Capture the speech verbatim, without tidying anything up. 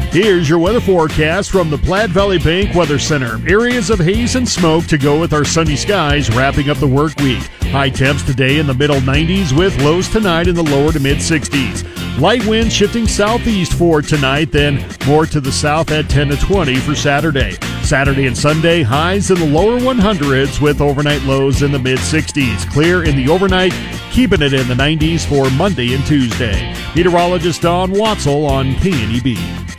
Here's your weather forecast from the Platte Valley Bank Weather Center. Areas of haze and smoke to go with our sunny skies wrapping up the work week. High temps today in the middle nineties with lows tonight in the lower to mid sixties. Light wind shifting southeast for tonight, then more to the south at ten to twenty for Saturday. Saturday and Sunday, highs in the lower hundreds with overnight lows in the mid sixties. Clear in the overnight, keeping it in the nineties for Monday and Tuesday. Meteorologist Don Watzel on K N E B.